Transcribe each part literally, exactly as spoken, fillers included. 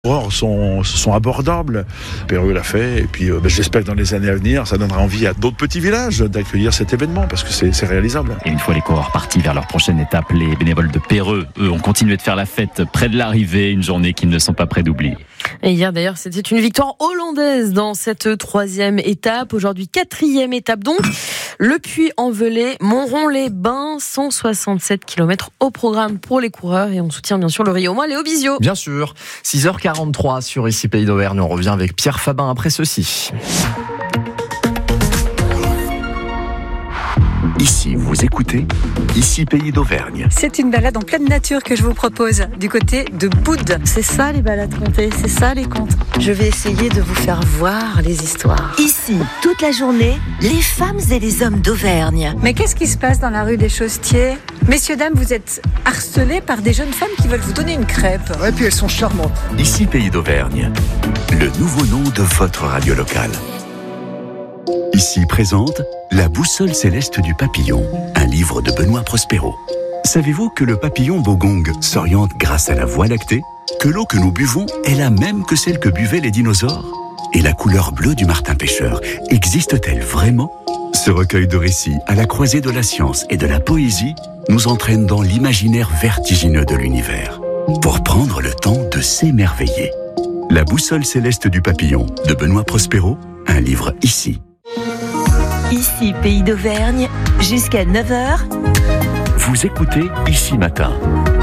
coureurs sont, sont abordables. Péreux l'a fait et puis euh, ben, j'espère que dans les années à venir ça donnera envie à d'autres petits villages d'accueillir cet événement parce que c'est, c'est réalisable. Et une fois les coureurs partis vers leur prochaine étape, les bénévoles de Péreux, eux, ont continué de faire la fête près de l'arrivée, une journée qu'ils ne sont pas prêts d'oublier. Et hier d'ailleurs c'était une victoire hollandaise dans cette troisième étape, aujourd'hui quatrième étape donc, le Puy-en-Velay, Montrond-les-Bains, cent soixante-sept kilomètres au programme pour les coureurs et on soutient bien sûr le Rio Moins Léo Bizio. Bien sûr, six heures quarante-trois sur Ici Pays d'Auvergne, on revient avec Pierre Fabin après ceci. Ici, vous écoutez Ici Pays d'Auvergne. C'est une balade en pleine nature que je vous propose, du côté de Boudes. C'est ça les balades contées, c'est ça les contes. Je vais essayer de vous faire voir les histoires. Ici, toute la journée, les femmes et les hommes d'Auvergne. Mais qu'est-ce qui se passe dans la rue des Chaussetiers ? Messieurs, dames, vous êtes harcelés par des jeunes femmes qui veulent vous donner une crêpe. Ouais, puis elles sont charmantes. Ici Pays d'Auvergne, le nouveau nom de votre radio locale. Ici présente La boussole céleste du papillon, un livre de Benoît Prospero. Savez-vous que le papillon bogong s'oriente grâce à la voie lactée ? Que l'eau que nous buvons est la même que celle que buvaient les dinosaures ? Et la couleur bleue du martin pêcheur existe-t-elle vraiment ? Ce recueil de récits à la croisée de la science et de la poésie nous entraîne dans l'imaginaire vertigineux de l'univers pour prendre le temps de s'émerveiller. La boussole céleste du papillon de Benoît Prospero, un livre ici. Ici, Pays d'Auvergne, jusqu'à neuf heures. Vous écoutez Ici Matin.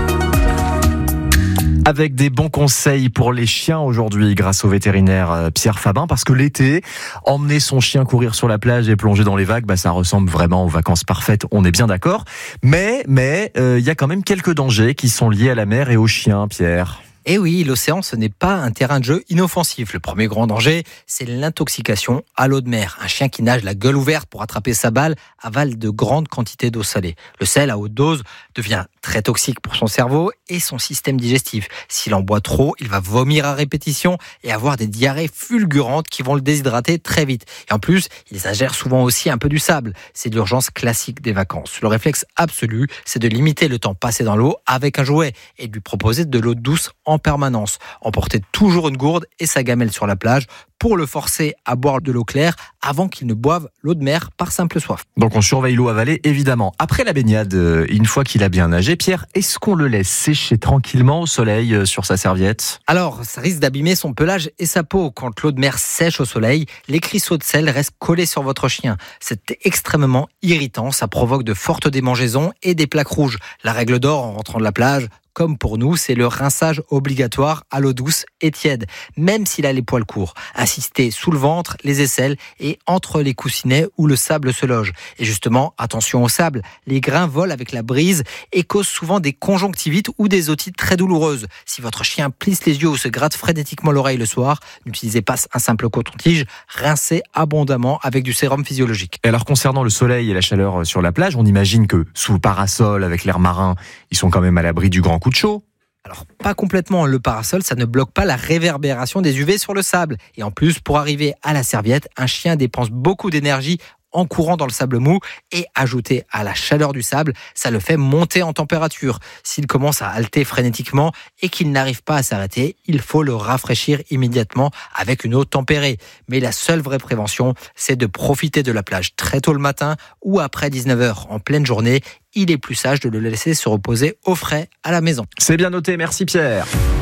Avec des bons conseils pour les chiens aujourd'hui grâce au vétérinaire Pierre Fabin, parce que l'été, emmener son chien courir sur la plage et plonger dans les vagues, bah, ça ressemble vraiment aux vacances parfaites, on est bien d'accord. Mais mais il euh, y a quand même quelques dangers qui sont liés à la mer et aux chiens, Pierre. Eh oui, l'océan, ce n'est pas un terrain de jeu inoffensif. Le premier grand danger, c'est l'intoxication à l'eau de mer. Un chien qui nage la gueule ouverte pour attraper sa balle avale de grandes quantités d'eau salée. Le sel à haute dose devient très toxique pour son cerveau et son système digestif. S'il en boit trop, il va vomir à répétition et avoir des diarrhées fulgurantes qui vont le déshydrater très vite. Et en plus, il ingère souvent aussi un peu du sable. C'est l'urgence classique des vacances. Le réflexe absolu, c'est de limiter le temps passé dans l'eau avec un jouet et de lui proposer de l'eau douce en permanence. Emporter toujours une gourde et sa gamelle sur la plage pour le forcer à boire de l'eau claire avant qu'il ne boive l'eau de mer par simple soif. Donc on surveille l'eau avalée, évidemment. Après la baignade, une fois qu'il a bien nagé, Pierre, est-ce qu'on le laisse sécher tranquillement au soleil sur sa serviette ? Alors, ça risque d'abîmer son pelage et sa peau. Quand l'eau de mer sèche au soleil, les cristaux de sel restent collés sur votre chien. C'est extrêmement irritant, ça provoque de fortes démangeaisons et des plaques rouges. La règle d'or en rentrant de la plage, comme pour nous, c'est le rinçage obligatoire à l'eau douce et tiède, même s'il a les poils courts. Insister sous le ventre, les aisselles et entre les coussinets où le sable se loge. Et justement, attention au sable, les grains volent avec la brise et causent souvent des conjonctivites ou des otites très douloureuses. Si votre chien plisse les yeux ou se gratte frénétiquement l'oreille le soir, n'utilisez pas un simple coton-tige, rincez abondamment avec du sérum physiologique. Et alors concernant le soleil et la chaleur sur la plage, on imagine que sous le parasol avec l'air marin, ils sont quand même à l'abri du grand coup de chaud. Alors, pas complètement. Le parasol, ça ne bloque pas la réverbération des U V sur le sable. Et en plus, pour arriver à la serviette, un chien dépense beaucoup d'énergie en courant dans le sable mou et ajouté à la chaleur du sable, ça le fait monter en température. S'il commence à halter frénétiquement et qu'il n'arrive pas à s'arrêter, il faut le rafraîchir immédiatement avec une eau tempérée. Mais la seule vraie prévention, c'est de profiter de la plage très tôt le matin ou après dix-neuf heures en pleine journée. Il est plus sage de le laisser se reposer au frais à la maison. C'est bien noté, merci Pierre.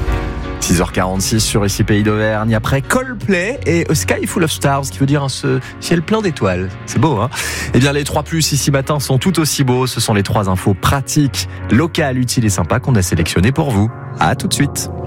six heures quarante-six sur Ici Pays d'Auvergne, après Coldplay et A Sky Full of Stars, qui veut dire un ciel plein d'étoiles. C'est beau, hein ? Eh bien, les trois plus ici matin sont tout aussi beaux. Ce sont les trois infos pratiques, locales, utiles et sympas qu'on a sélectionnées pour vous. À tout de suite.